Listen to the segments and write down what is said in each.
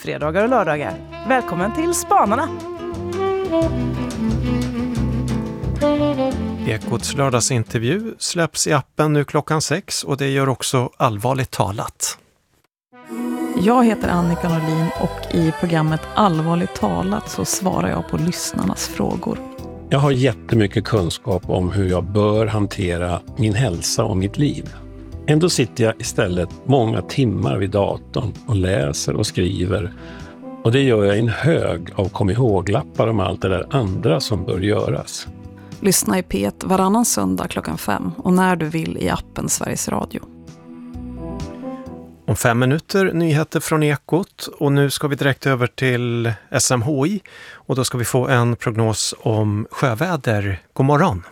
fredagar och lördagar. Välkommen till Spanarna! Ekots lördagsintervju släpps i appen nu klockan 6 och det gör också Allvarligt talat. Jag heter Annika Norlin och i programmet Allvarligt talat så svarar jag på lyssnarnas frågor. Jag har jättemycket kunskap om hur jag bör hantera min hälsa och mitt liv. Ändå sitter jag istället många timmar vid datorn och läser och skriver. Och det gör jag i en hög av kom ihåg-lappar om allt det där andra som bör göras. Lyssna i P1 varannan söndag klockan 5 och när du vill i appen Sveriges Radio. Om 5 minuter nyheter från Ekot och nu ska vi direkt över till SMHI och då ska vi få en prognos om sjöväder. God morgon!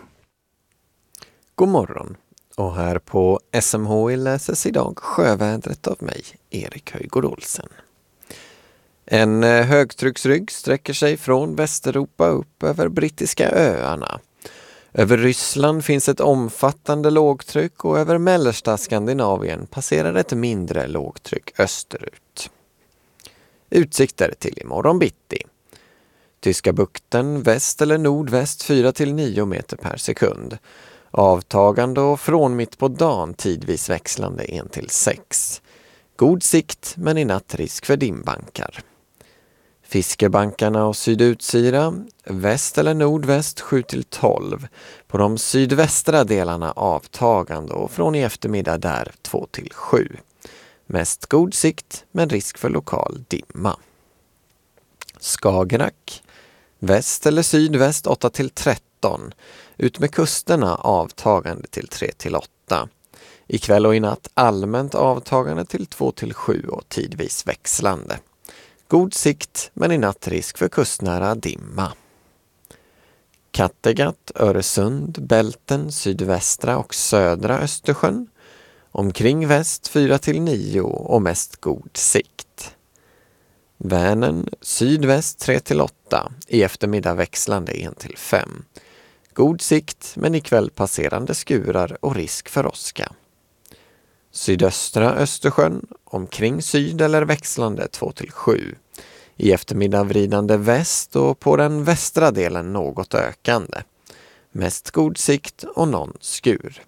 God morgon! Och här på SMHI läses idag sjövädret av mig, Erik Höjgård Olsen. En högtrycksrygg sträcker sig från Västeuropa upp över brittiska öarna. Över Ryssland finns ett omfattande lågtryck och över mellersta Skandinavien passerar ett mindre lågtryck österut. Utsikter till imorgon bitti. Tyska bukten väst eller nordväst 4-9 meter per sekund. Avtagande och från mitt på dagen tidvis växlande 1-6. God sikt men i natt risk för dimbankar. Fiskebankarna och sydutsira, väst eller nordväst 7-12. På de sydvästra delarna avtagande och från i eftermiddag där 2-7. Mest god sikt men risk för lokal dimma. Skagerrak, väst eller sydväst 8-13. Ut med kusterna avtagande till 3-8. Ikväll och i natt allmänt avtagande till 2-7 och tidvis växlande. God sikt men i natt risk för kustnära dimma. Kattegatt, Öresund, Bälten, sydvästra och södra Östersjön. Omkring väst 4-9 och mest god sikt. Vänern, sydväst 3-8, i eftermiddag växlande 1-5. God sikt men ikväll passerande skurar och risk för åska. Sydöstra Östersjön, omkring syd eller växlande 2-7. I eftermiddag vridande väst och på den västra delen något ökande. Mest god sikt och någon skur.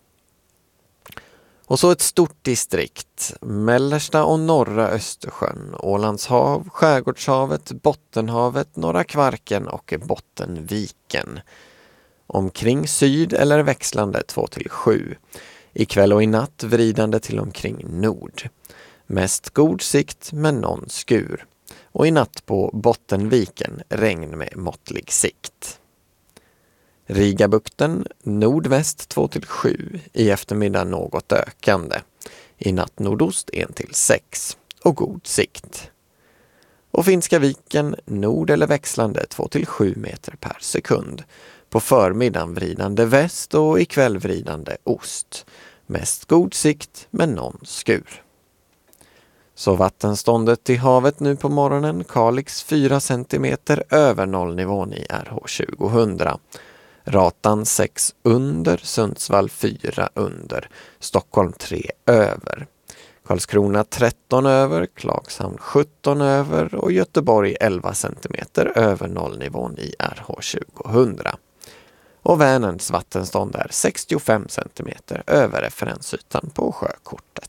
Och så ett stort distrikt, mellersta och norra Östersjön, Ålandshav, Skärgårdshavet, Bottenhavet, Norra Kvarken och Bottenviken. Omkring syd eller växlande 2-7. Ikväll och i natt vridande till omkring nord. Mest god sikt men någon skur. Och i natt på Bottenviken regn med måttlig sikt. Rigabukten nordväst 2-7. I eftermiddag något ökande. I natt nordost 1-6 och god sikt. Och Finska viken nord eller växlande 2-7 meter per sekund. På förmiddagen vridande väst och ikväll vridande ost. Mest god sikt men någon skur. Så vattenståndet i havet nu på morgonen, Kalix 4 cm över nollnivån i RH 2000. Ratan 6 under, Sundsvall 4 under, Stockholm 3 över. Karlskrona 13 över, Klagshamn 17 över och Göteborg 11 cm över nollnivån i RH 2000. Och Vänerns vattenstånd är 65 cm över referensytan på sjökortet.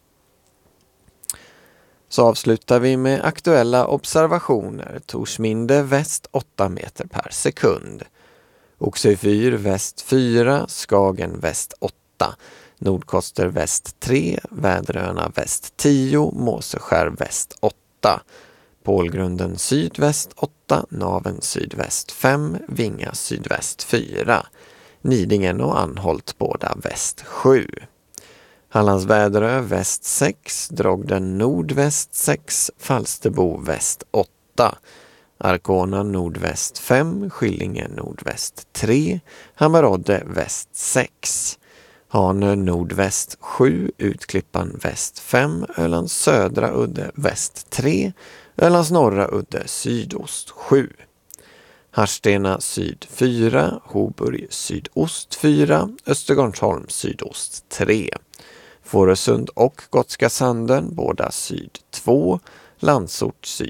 Så avslutar vi med aktuella observationer. Torsminde väst 8 meter per sekund. Oxöfyr väst 4, Skagen väst 8. Nordkoster väst 3, Väderöarna väst 10, Måseskär väst 8. Pålgrunden sydväst 8, Naven sydväst 5, Vinga sydväst 4. Nidingen och Anholt båda väst 7. Hallands Väderö väst 6, Drogden nordväst 6, Falsterbo väst 8. Arkona nordväst 5, Skillinge nordväst 3, Hammarodde väst 6. Hanö nordväst 7, Utklippan väst 5, Ölands södra udde väst 3, Ölands norra udde sydost 7. Harstena syd 4, Hoburg sydost 4, Östergårdsholm sydost 3. Fårösund och Gotska Sanden båda syd 2, Landsort syd